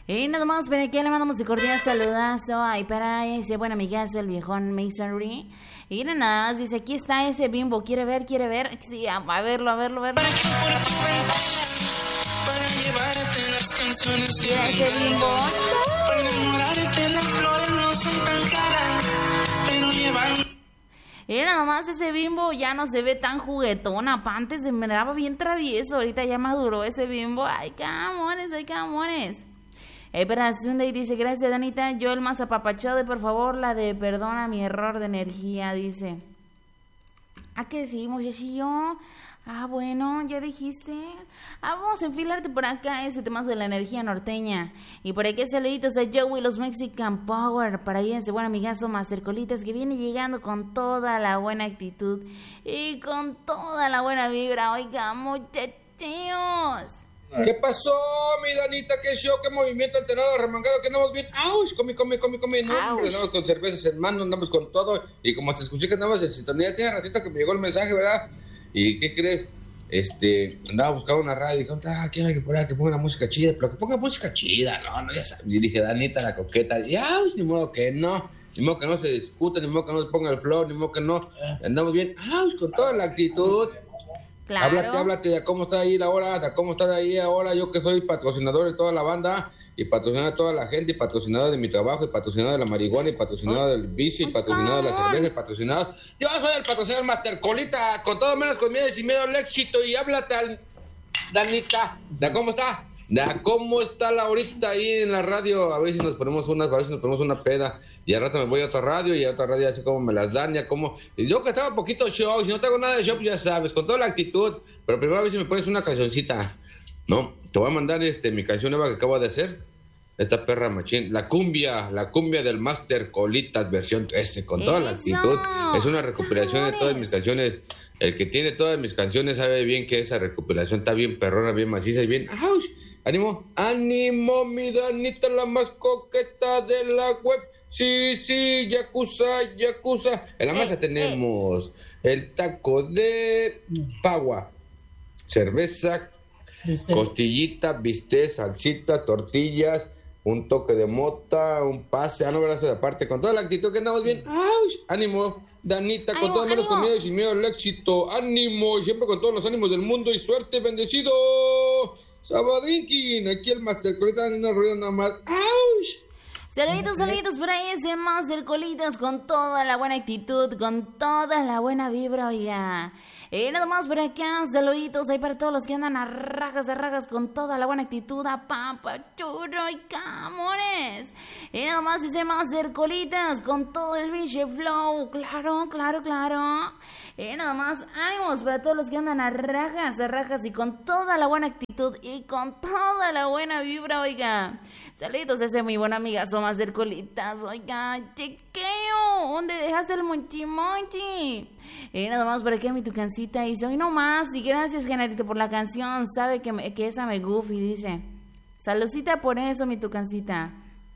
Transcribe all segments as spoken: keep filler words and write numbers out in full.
Y nada más, pero aquí le mandamos un cordial saludazo. Ay, para ese buen amigazo, el viejón Masonry. Y nada más, dice, aquí está ese Bimbo. ¿Quiere ver? ¿Quiere ver? Sí, a, a verlo, a verlo, a verlo. Para llevarte las canciones. Mira ese Bimbo. Para enamorarte, las flores no son tan caras, pero llevan... Y nada más, ese Bimbo ya no se ve tan juguetón. Antes se miraba bien travieso. Ahorita ya maduró ese Bimbo. Ay, camones, ay, camones. Eh, pero Sunday dice, gracias Danita, yo el más apapachado, de por favor, la de perdona mi error de energía, dice. ¿A qué decimos, yo? Ah, bueno, ya dijiste. Ah, vamos a enfilarte por acá ese tema de la energía norteña. Y por aquí saluditos a Joey, los Mexican Power, para ahí ese buen amigazo Mastercolitas que viene llegando con toda la buena actitud y con toda la buena vibra. Oiga, muchachos. ¿Qué pasó, mi Danita? ¿Qué show? ¿Qué movimiento alternado, remangado? ¿Que andamos bien? ¡Auch! Comi, comi, comi, comi. No, hombre, andamos con cervezas en mano, andamos con todo. Y como te escuché que andamos en sintonía, tiene ratito que me llegó el mensaje, ¿verdad? ¿Y qué crees? Este, andaba buscando una radio y dije, ah, quiero que, que ponga una música chida, pero que ponga música chida, no, no, ya sabes. Y dije, Danita, la coqueta, y ¡auch! Ni modo que no. Ni modo que no se discuta, ni modo que no se ponga el flow, ni modo que no. Andamos bien, ¡auch! Con toda la actitud. Claro. Háblate, háblate de cómo está ahí la hora, de cómo está ahí ahora. Yo que soy patrocinador de toda la banda, y patrocinador de toda la gente, y patrocinador de mi trabajo, y patrocinador de la marihuana, y patrocinador del vicio, y patrocinador de la cerveza, y patrocinador. Yo soy el patrocinador Master Colita, con todo menos con miedo y sin miedo al éxito. Y háblate al Danita, de cómo está, de cómo está la ahorita ahí en la radio. A ver si nos ponemos unas, a ver si nos ponemos una peda. Y al rato me voy a otra radio, y a otra radio así como me las dan, ya como... Y yo que estaba poquito show, si no tengo nada de show, ya sabes, con toda la actitud. Pero primero a ver si me pones una cancioncita. No, te voy a mandar este mi canción nueva que acabo de hacer. Esta perra machín, la cumbia, la cumbia del Master Colitas versión trece, con toda la actitud. Es una recuperación de todas mis canciones. El que tiene todas mis canciones sabe bien que esa recuperación está bien perrona, bien maciza y bien... ¡Auch! ¡Ánimo! ¡Ánimo, mi Danita, la más coqueta de la web! Sí, sí, yakuza, yakuza. En la masa eh, tenemos eh. el taco de pagua, cerveza, ¿Viste? Costillita, bistec, salsita, tortillas, un toque de mota, un pase, ah, no, brazo de aparte, con toda la actitud que andamos bien. ¡Ay! ¡Ánimo! Danita, con todo menos con miedo y sin miedo al éxito. ¡Ánimo! Y siempre con todos los ánimos del mundo y suerte, bendecido. Sabadinkin, aquí el Master Colita dando una rueda nada más. ¡Auch! Saluditos, saluditos por ahí, ese Master Colitas con toda la buena actitud, con toda la buena vibra, oiga. Y nada más por acá, saluditos ahí para todos los que andan a rajas, a rajas con toda la buena actitud, a papa, churro y camones. Y nada más ese Master Colitas con todo el biche flow, claro, claro, claro. Y nada más, ánimos para todos los que andan a rajas, a rajas y con toda la buena actitud y con toda la buena vibra, oiga. Saluditos a ese muy buen amigazo Master Colitas, oiga, chequeo, ¿dónde dejaste el monchimochi? Y nada más por aquí a mi tucancita dice, hoy no más, y gracias Generito por la canción, sabe que, me, que esa me gufi, dice, saludcita por eso mi tucancita.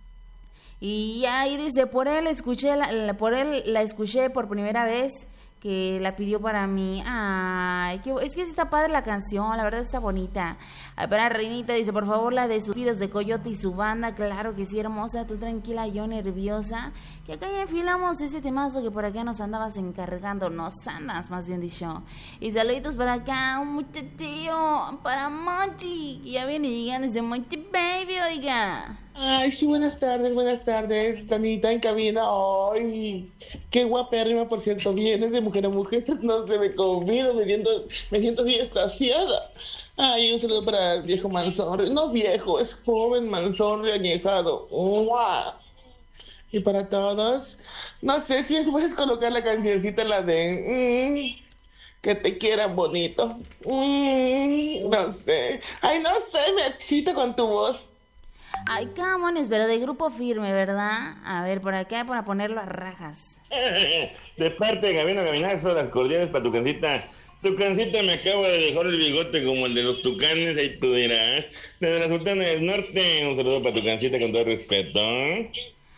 Y ahí dice, por él escuché, la, la, por él la escuché por primera vez, que la pidió para mí. Ay, qué, es que está padre la canción, la verdad está bonita. Ay, para Reinita dice, por favor, la de Suspiros de Coyote y su banda. Claro que sí, hermosa, tú tranquila, yo nerviosa. Que acá ya enfilamos este temazo que por acá nos andabas encargando. Nos andas, más bien dicho. Y saluditos para acá, un muchachillo, para Monchi, que ya viene llegando desde Monchi Baby, oiga. Ay, sí, buenas tardes, buenas tardes, Danita en cabina. Ay, qué guapérrima, por cierto, vienes de mujer a mujer, no se me convido, me siento, me siento así extasiada. Ay, un saludo para el viejo Manzón, no viejo, es joven Manzón añejado. ¡Mua! Y para todos, no sé si puedes colocar la cancioncita, la de... Mmm, que te quieran bonito. Mmm, no sé, ay, no sé, me excita con tu voz. Ay, camones, pero de grupo firme, ¿verdad? A ver, por acá para ponerlo a rajas. De parte de Gabino Gabinazo, las cordiales para tu cancita. Tu cancita me acabo de dejar el bigote como el de los tucanes, ahí tú dirás. Desde la Sultana del Norte, un saludo para tu cancita con todo respeto.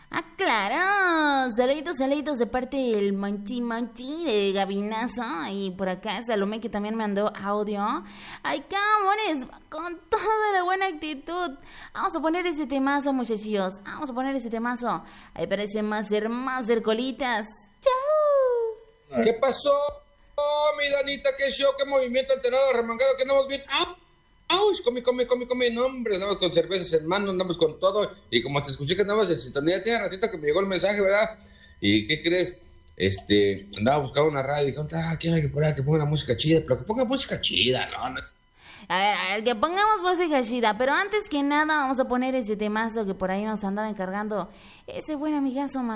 Ah, claro. Saluditos, saluditos de parte del Monty Monty de Gabinazo. Y por acá Salomé, que también me mandó audio. Ay, camones, con toda la buena actitud. Vamos a poner ese temazo, muchachillos. Vamos a poner ese temazo. Ahí parece más ser, más ser colitas. ¡Chao! ¿Qué pasó, oh, mi Danita? ¿Qué show? ¿Qué movimiento alterado, remangado? ¿Que andamos bien? ¡Ah! ¡Auch! Come, come, come, come. No, hombre, andamos con cervezas en mano, andamos con todo. Y como te escuché que andabas en sintonía, tiene ratito que me llegó el mensaje, ¿verdad? ¿Y qué crees? Este, andaba buscando una radio y dije, ah, quiero que por ahí que ponga una música chida, pero que ponga música chida, ¿no? no. A ver, a ver, que pongamos música chida, pero antes que nada vamos a poner ese temazo que por ahí nos andaba encargando ese buen amigazo, man.